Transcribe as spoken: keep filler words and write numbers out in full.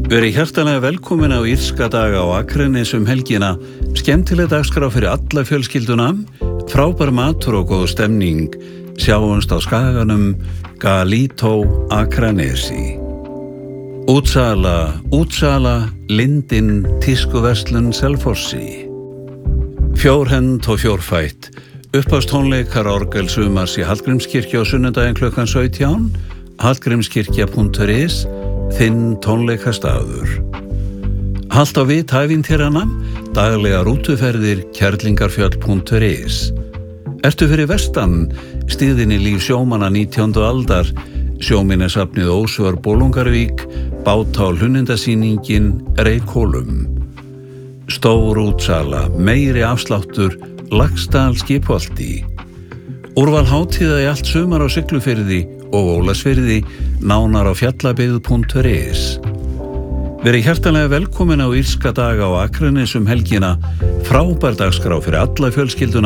Verið hjartanlega velkomin á írska daga á Akranesi um helgina, skemmtileg dagskrá fyrir alla fjölskylduna, frábær matur og góð stemning, sjáumst á skaganum Galito Akranesi. Útsala, útsala, Lindin, tískuverslun Selfossi. Fjórhend og fjórfætt, upphafstónleikar orgel sumars í Hallgrímskirkju á sunnudaginn klukkan sautján, hallgrímskirkja punktur is, þinn tónleikastaður. Halt á vit ævintýranna, daglega rútuferðir kerlingarfjöll punktur is. Ertu fyrir vestan, stíðin í líf sjómanna nítjándu aldar, sjóminjasafnið Ósvör Bolungarvík, bátál hunnindasýningin Reykhólum. Stór útsala, meiri afsláttur, Laxdal Skipholti. Úrval hátíða í allt sumar á Siglufirði og Ólafsfirði, nánar á fjallabyggð punktur is. Verið hjartanlega velkomin á írska daga á Akranesi um helgina, frábær dagskrá fyrir alla fjölskylduna.